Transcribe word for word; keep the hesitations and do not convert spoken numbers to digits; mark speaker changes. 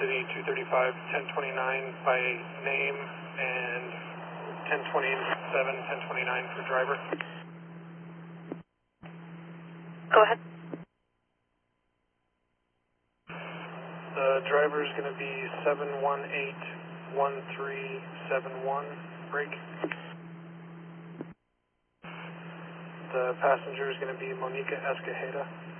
Speaker 1: City two thirty-five, ten twenty-nine by name, and ten twenty-seven, ten twenty-nine for driver.
Speaker 2: Go ahead.
Speaker 1: The driver is going to be seven one eight, one three seven one, break. The passenger is going to be Monica Escajeda.